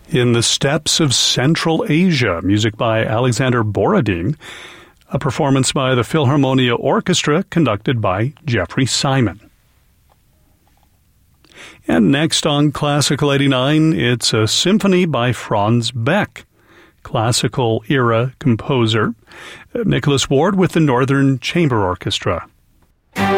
In the Steppes of Central Asia, music by Alexander Borodin, a performance by the Philharmonia Orchestra conducted by Jeffrey Simon. And next on Classical 89, it's a symphony by Franz Beck, classical-era composer, Nicholas Ward with the Northern Chamber Orchestra.